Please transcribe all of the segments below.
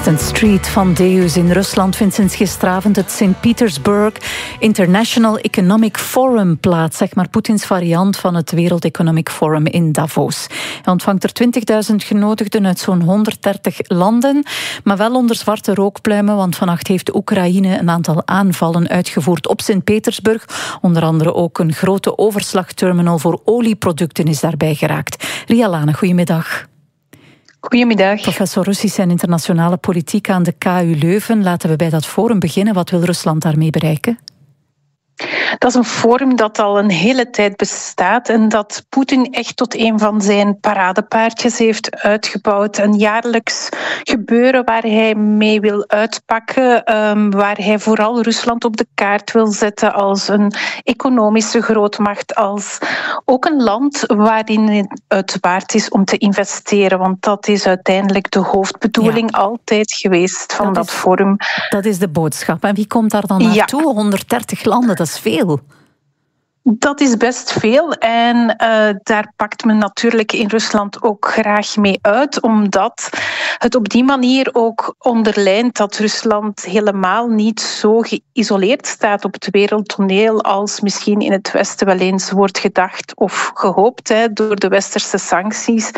Western Street van Deus in Rusland vindt sinds gisteravond het St. Petersburg International Economic Forum plaats, zeg maar Poetins variant van het World Economic Forum in Davos. Hij ontvangt er 20.000 genodigden uit zo'n 130 landen, maar wel onder zwarte rookpluimen, want vannacht heeft Oekraïne een aantal aanvallen uitgevoerd op St. Petersburg. Onder andere ook een grote overslagterminal voor olieproducten is daarbij geraakt. Ria Lane, goedemiddag. Goedemiddag. Professor Russische en internationale politiek aan de KU Leuven. Laten we bij dat forum beginnen. Wat wil Rusland daarmee bereiken? Dat is een forum dat al een hele tijd bestaat en dat Poetin echt tot een van zijn paradepaardjes heeft uitgebouwd. Een jaarlijks gebeuren waar hij mee wil uitpakken, waar hij vooral Rusland op de kaart wil zetten als een economische grootmacht, als ook een land waarin het waard is om te investeren, want dat is uiteindelijk de hoofdbedoeling altijd geweest van dat forum. Dat is de boodschap. En wie komt daar dan naartoe? 130 landen, dat is veel. Dat is best veel en daar pakt men natuurlijk in Rusland ook graag mee uit, omdat het op die manier ook onderlijnt dat Rusland helemaal niet zo geïsoleerd staat op het wereldtoneel als misschien in het Westen wel eens wordt gedacht of gehoopt door de westerse sancties.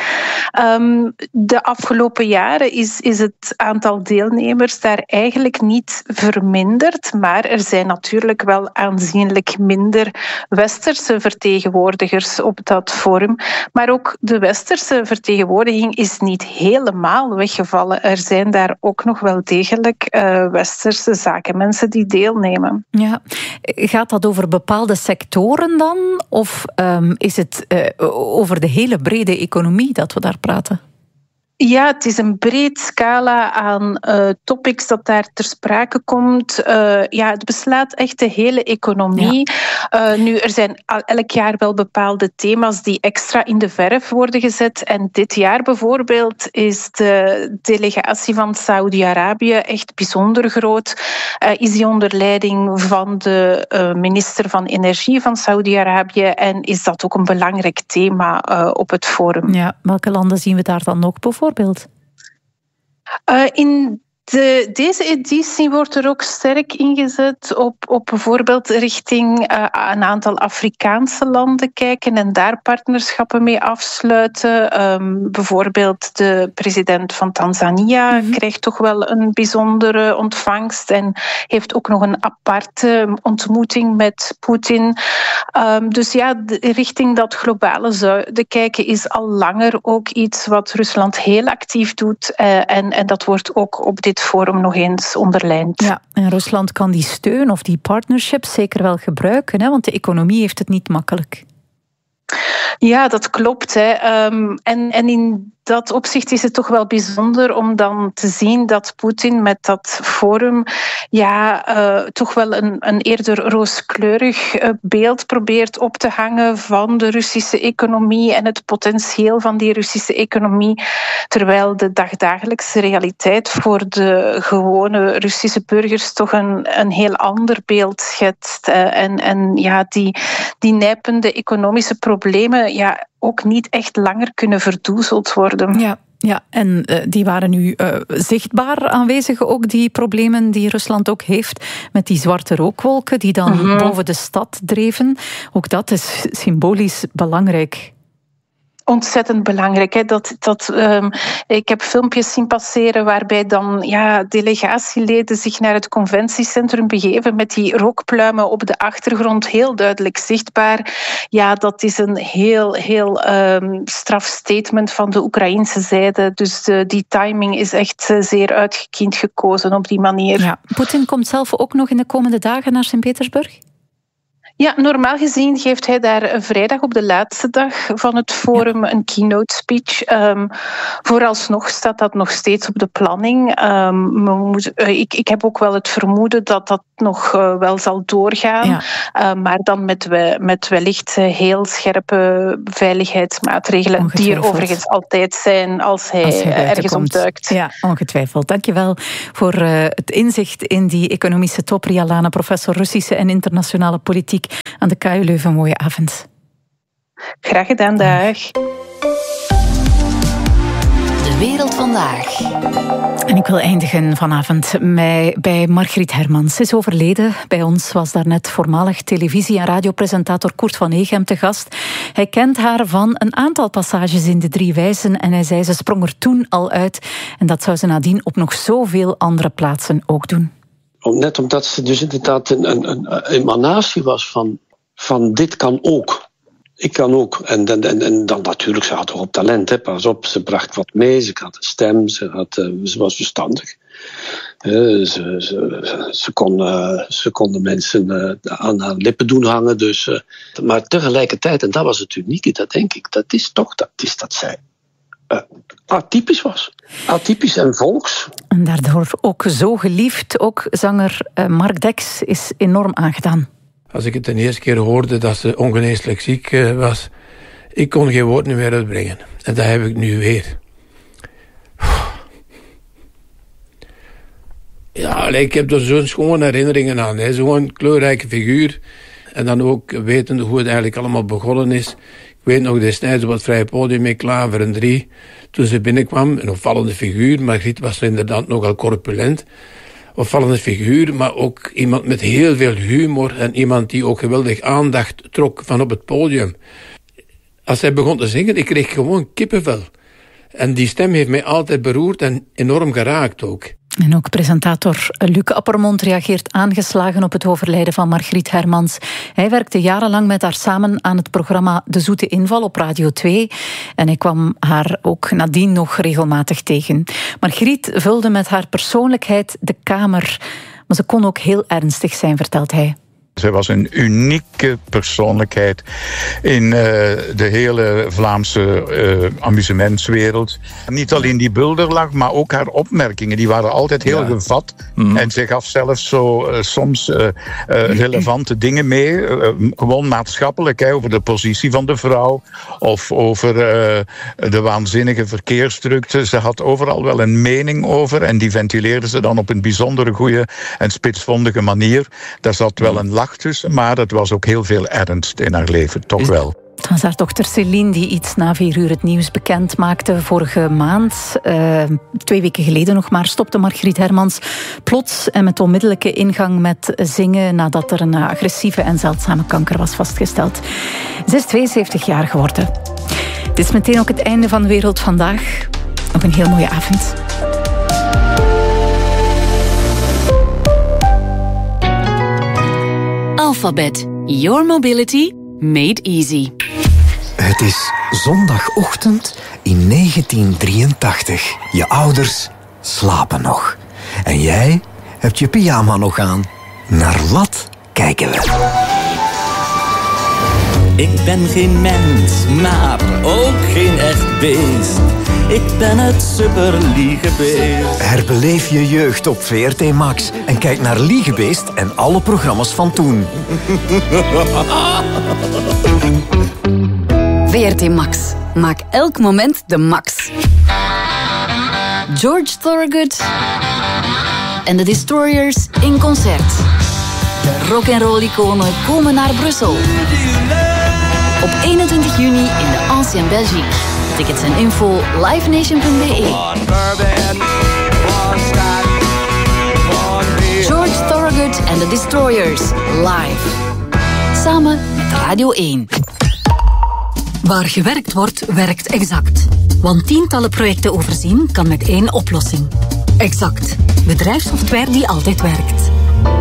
De afgelopen jaren is het aantal deelnemers daar eigenlijk niet verminderd, maar er zijn natuurlijk wel aanzienlijk minder westerse vertegenwoordigers op dat forum. Maar ook de westerse vertegenwoordiging is niet helemaal weggevallen. Er zijn daar ook nog wel degelijk westerse zakenmensen die deelnemen. Ja. Gaat dat over bepaalde sectoren dan? Of is het over de hele brede economie dat we daar praten? Ja, het is een breed scala aan topics dat daar ter sprake komt. Het beslaat echt de hele economie. Ja. Nu, er zijn elk jaar wel bepaalde thema's die extra in de verf worden gezet. En dit jaar bijvoorbeeld is de delegatie van Saudi-Arabië echt bijzonder groot. Is die onder leiding van de minister van Energie van Saudi-Arabië. En is dat ook een belangrijk thema op het forum. Ja, welke landen zien we daar dan ook bijvoorbeeld? In deze editie wordt er ook sterk ingezet op bijvoorbeeld richting een aantal Afrikaanse landen kijken en daar partnerschappen mee afsluiten. Bijvoorbeeld de president van Tanzania krijgt toch wel een bijzondere ontvangst en heeft ook nog een aparte ontmoeting met Poetin. Dus ja, richting dat globale zuiden kijken is al langer ook iets wat Rusland heel actief doet en dat wordt ook op dit forum nog eens onderlijnd. Ja, en Rusland kan die steun of die partnerships zeker wel gebruiken, hè? Want de economie heeft het niet makkelijk. Ja, dat klopt. En in dat opzicht is het toch wel bijzonder om dan te zien dat Poetin met dat forum toch wel een eerder rooskleurig beeld probeert op te hangen van de Russische economie en het potentieel van die Russische economie, terwijl de dagdagelijkse realiteit voor de gewone Russische burgers toch een heel ander beeld schetst. Die nijpende economische problemen ook niet echt langer kunnen verdoezeld worden. Ja, en die waren nu zichtbaar aanwezig, ook die problemen die Rusland ook heeft met die zwarte rookwolken die dan boven de stad dreven. Ook dat is symbolisch belangrijk. Ontzettend belangrijk. Ik heb filmpjes zien passeren waarbij dan delegatieleden zich naar het conventiecentrum begeven met die rookpluimen op de achtergrond heel duidelijk zichtbaar. Ja, dat is een heel straf statement van de Oekraïnse zijde. Dus die timing is echt zeer uitgekiend gekozen op die manier. Ja. Poetin komt zelf ook nog in de komende dagen naar Sint-Petersburg? Ja, normaal gezien geeft hij daar vrijdag op de laatste dag van het forum een keynote speech. Vooralsnog staat dat nog steeds op de planning. Ik heb ook wel het vermoeden dat dat nog wel zal doorgaan. Maar dan met wellicht heel scherpe veiligheidsmaatregelen die er overigens altijd zijn als hij ergens opduikt. Ja, ongetwijfeld. Dankjewel voor het inzicht in die economische top. Ria Lane, professor Russische en internationale politiek aan de KU Leuven. Mooie avond. Graag gedaan, dag. Wereld Vandaag. En ik wil eindigen vanavond bij Margriet Hermans. Ze is overleden. Bij ons was daarnet voormalig televisie- en radiopresentator Koert van Eghem te gast. Hij kent haar van een aantal passages in De Drie Wijzen en hij zei ze sprong er toen al uit. En dat zou ze nadien op nog zoveel andere plaatsen ook doen. Net omdat ze dus inderdaad een emanatie was van dit kan ook. Ik kan ook. En dan natuurlijk, ze had ook talent. Hè. Pas op, ze bracht wat mee. Ze had een stem. Ze was verstandig. Ze kon de mensen aan haar lippen doen hangen. Dus, maar tegelijkertijd, en dat was het unieke, dat denk ik, dat is dat zij atypisch was. Atypisch en volks. En daardoor ook zo geliefd. Ook zanger Mark Dex is enorm aangedaan. Als ik het de eerste keer hoorde dat ze ongeneeslijk ziek was, ik kon geen woord meer uitbrengen. En dat heb ik nu weer. Ja, ik heb er zo'n schone herinneringen aan. Zo'n kleurrijke figuur. En dan ook wetende hoe het eigenlijk allemaal begonnen is. Ik weet nog destijds op het Vrije Podium in Klaveren 3. Toen ze binnenkwam, een opvallende figuur. Margriet was inderdaad nogal corpulent. Opvallende figuur, maar ook iemand met heel veel humor. En iemand die ook geweldig aandacht trok van op het podium. Als zij begon te zingen, ik kreeg gewoon kippenvel. En die stem heeft mij altijd beroerd en enorm geraakt ook. En ook presentator Luc Appermont reageert aangeslagen op het overlijden van Margriet Hermans. Hij werkte jarenlang met haar samen aan het programma De Zoete Inval op Radio 2. En hij kwam haar ook nadien nog regelmatig tegen. Margriet vulde met haar persoonlijkheid de kamer. Maar ze kon ook heel ernstig zijn, vertelt hij. Zij was een unieke persoonlijkheid in de hele Vlaamse amusementswereld. Niet alleen die bulderlach, maar ook haar opmerkingen. Die waren altijd heel gevat. En ze gaf zelfs zo soms relevante dingen mee. Gewoon maatschappelijk, over de positie van de vrouw. Of over de waanzinnige verkeersdrukte. Ze had overal wel een mening over. En die ventileerde ze dan op een bijzondere goede en spitsvondige manier. Daar zat wel een lach tussen, maar het was ook heel veel ernst in haar leven, toch wel. Het was haar dochter Céline die iets na 4 uur het nieuws bekend maakte vorige maand. 2 weken geleden nog maar stopte Margriet Hermans plots en met onmiddellijke ingang met zingen nadat er een agressieve en zeldzame kanker was vastgesteld. Ze is 72 jaar geworden. Dit is meteen ook het einde van Wereld Vandaag. Nog een heel mooie avond. Alphabet. Your mobility made easy. Het is zondagochtend in 1983. Je ouders slapen nog. En jij hebt je pyjama nog aan. Naar wat kijken we? Ik ben geen mens, maar ook geen echt beest. Ik ben het superliegebeest. Herbeleef je jeugd op VRT Max en kijk naar Liegebeest en alle programma's van toen. VRT Max. Maak elk moment de max. George Thorogood en de Destroyers in concert. De rock'n'roll-iconen komen naar Brussel. Op 21 juni in de Ancien Belgique. Tickets en info livenation.be. George Thorogood en de Destroyers live. Samen met Radio 1. Waar gewerkt wordt, werkt Exact. Want tientallen projecten overzien kan met 1 oplossing. Exact. Bedrijfssoftware die altijd werkt.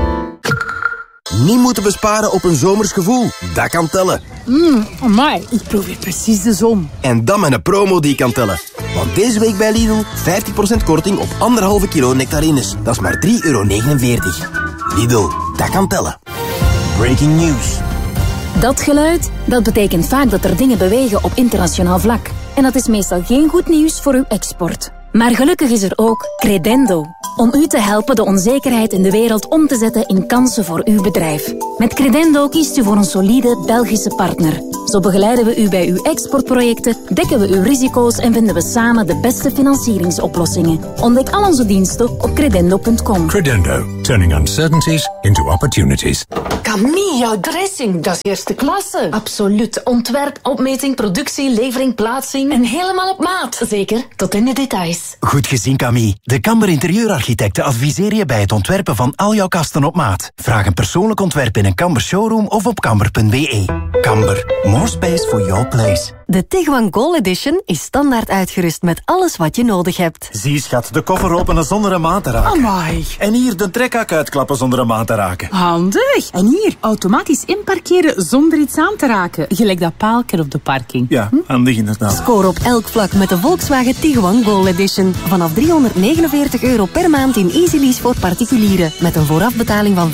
Niet moeten besparen op een zomers gevoel. Dat kan tellen. Amai, ik proef hier precies de zon. En dan met een promo die kan tellen. Want deze week bij Lidl 50% korting op 1,5 kilo nectarines. Dat is maar €3,49. Lidl, dat kan tellen. Breaking news. Dat geluid, dat betekent vaak dat er dingen bewegen op internationaal vlak. En dat is meestal geen goed nieuws voor uw export. Maar gelukkig is er ook Credendo. Om u te helpen de onzekerheid in de wereld om te zetten in kansen voor uw bedrijf. Met Credendo kiest u voor een solide Belgische partner. Zo begeleiden we u bij uw exportprojecten, dekken we uw risico's en vinden we samen de beste financieringsoplossingen. Ontdek al onze diensten op credendo.com. Credendo, turning uncertainties into opportunities. Camille, jouw dressing, dat is eerste klasse. Absoluut. Ontwerp, opmeting, productie, levering, plaatsing. En helemaal op maat. Zeker, tot in de details. Goed gezien, Camille. De Kamber Interieurarchitecten adviseren je bij het ontwerpen van al jouw kasten op maat. Vraag een persoonlijk ontwerp in een Kamber showroom of op kamber.be. Kamber, more space for your place. De Tiguan Gold Edition is standaard uitgerust met alles wat je nodig hebt. Zie, schat, de koffer openen zonder een maat te raken. Amai. En hier de trekhak uitklappen zonder een maat te raken. Handig. En hier, automatisch inparkeren zonder iets aan te raken. Gelijk dat paaltje op de parking. Ja, handig inderdaad. Score op elk vlak met de Volkswagen Tiguan Gold Edition. Vanaf €349 per maand in easy lease voor particulieren. Met een voorafbetaling van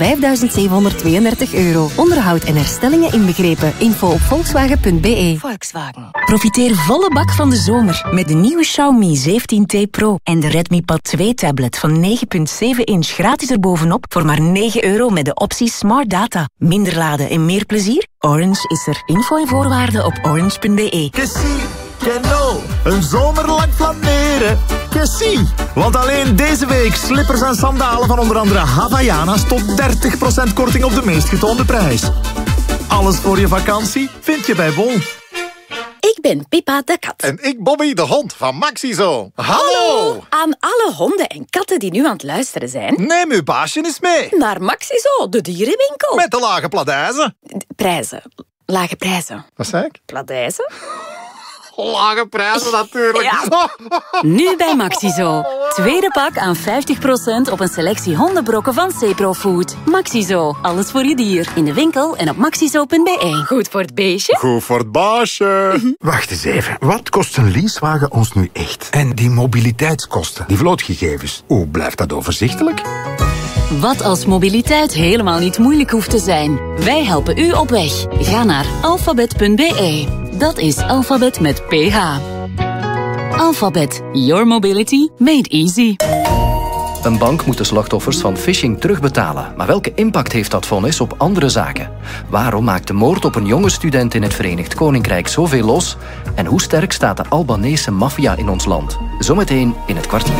€5.732. Onderhoud en herstellingen inbegrepen. Info op volkswagen.be. Volkswagen. Profiteer volle bak van de zomer met de nieuwe Xiaomi 17T Pro en de Redmi Pad 2 tablet van 9,7 inch gratis erbovenop voor maar €9 met de optie Smart Data. Minder laden en meer plezier? Orange is er. Info en voorwaarden op orange.be. Keno, een zomerlang flaneren. Kessie. Want alleen deze week slippers en sandalen van onder andere Havaianas tot 30% korting op de meest getoonde prijs. Alles voor je vakantie vind je bij Bol. Ik ben Pippa de kat. En ik Bobby de hond van Maxizo. Hallo! Aan alle honden en katten die nu aan het luisteren zijn. Neem uw baasje eens mee. Naar Maxizo, de dierenwinkel. Met de lage pladijzen. Prijzen. Lage prijzen. Wat zei ik? Pladijzen? Lage prijzen natuurlijk. Ja. Nu bij Maxizo. Tweede pak aan 50% op een selectie hondenbrokken van Cepro Food. Maxizo, alles voor je dier. In de winkel en op maxizo.be. Goed voor het beestje. Goed voor het baasje. Wacht eens even. Wat kost een leasewagen ons nu echt? En die mobiliteitskosten, die vlootgegevens, hoe blijft dat overzichtelijk? Wat als mobiliteit helemaal niet moeilijk hoeft te zijn? Wij helpen u op weg. Ga naar alfabet.be. Dat is alfabet met PH. Alphabet. Your mobility made easy. Een bank moet de slachtoffers van phishing terugbetalen. Maar welke impact heeft dat vonnis op andere zaken? Waarom maakt de moord op een jonge student in het Verenigd Koninkrijk zoveel los? En hoe sterk staat de Albanese maffia in ons land? Zometeen in het kwartier.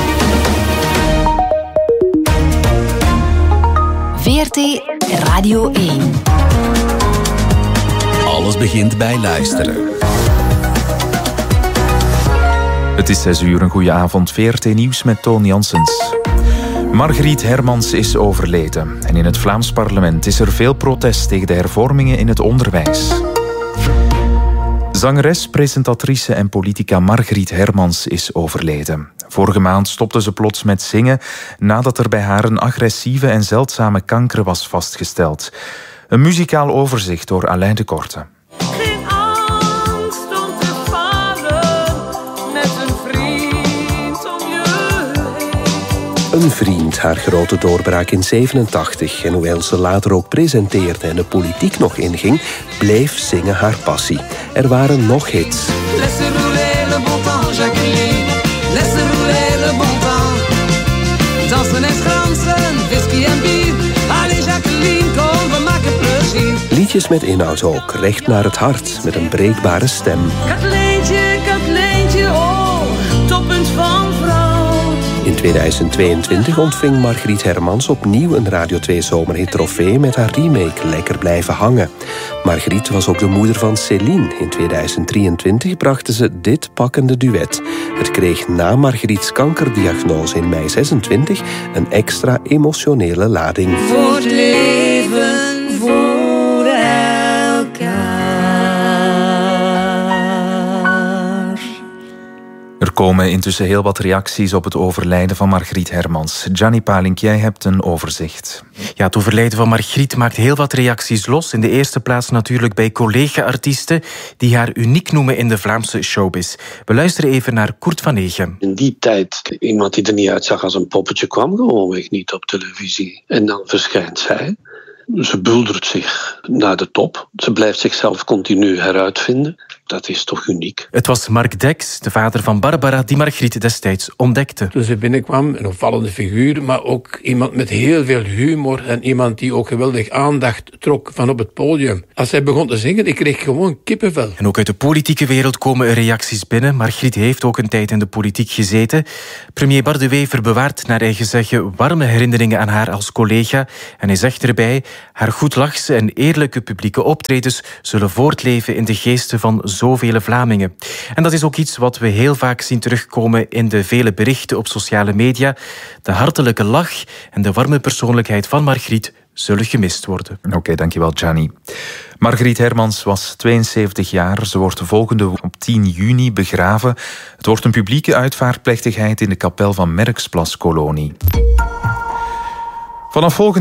VRT Radio 1. Alles begint bij luisteren. Het is 6 uur, een goede avond. VRT Nieuws met Toon Janssens. Margriet Hermans is overleden. En in het Vlaams parlement is er veel protest tegen de hervormingen in het onderwijs. Zangeres, presentatrice en politica Margriet Hermans is overleden. Vorige maand stopte ze plots met zingen nadat er bij haar een agressieve en zeldzame kanker was vastgesteld. Een muzikaal overzicht door Alain de Korte. Geen angst om te falen met een vriend om je heen. Een vriend, haar grote doorbraak in 87. En hoewel ze later ook presenteerde en de politiek nog inging, bleef zingen haar passie. Er waren nog hits. Laisse rouler le bon temps, Jacqueline. Laisse rouler le bon temps. Dansen en schransen, whisky en bier. Allez Jacqueline, kom, we maken plezier. Liedjes met inhoud ook, recht naar het hart, met een breekbare stem. Katleentje, oh, toppunt van vrouw. In 2022 ontving Margriet Hermans opnieuw een Radio 2 Zomerhit trofee met haar remake Lekker blijven hangen. Margriet was ook de moeder van Céline. In 2023 brachten ze dit pakkende duet. Het kreeg na Margriets kankerdiagnose in mei 26 een extra emotionele lading. Voor het leven, voor elkaar. Er komen intussen heel wat reacties op het overlijden van Margriet Hermans. Gianni Palink, jij hebt een overzicht. Ja, het overlijden van Margriet maakt heel wat reacties los. In de eerste plaats natuurlijk bij collega-artiesten die haar uniek noemen in de Vlaamse showbiz. We luisteren even naar Koert van Egen. In die tijd, iemand die er niet uitzag als een poppetje, kwam gewoonweg niet op televisie. En dan verschijnt zij. Ze buldert zich naar de top. Ze blijft zichzelf continu heruitvinden. dat is toch uniek. Het was Mark Dex, de vader van Barbara, die Margriet destijds ontdekte. Toen ze binnenkwam, een opvallende figuur, maar ook iemand met heel veel humor en iemand die ook geweldig aandacht trok van op het podium. Als hij begon te zingen, ik kreeg gewoon kippenvel. En ook uit de politieke wereld komen er reacties binnen. Margriet heeft ook een tijd in de politiek gezeten. Premier Bart De Wever bewaart naar eigen zeggen warme herinneringen aan haar als collega. En hij zegt erbij, haar goedlachse en eerlijke publieke optredens zullen voortleven in de geesten van zoveel Vlamingen. En dat is ook iets wat we heel vaak zien terugkomen in de vele berichten op sociale media. De hartelijke lach en de warme persoonlijkheid van Margriet zullen gemist worden. Oké, dankjewel Gianni. Margriet Hermans was 72 jaar. Ze wordt volgende op 10 juni begraven. Het wordt een publieke uitvaartplechtigheid in de kapel van Merksplas Kolonie. Vanaf volgende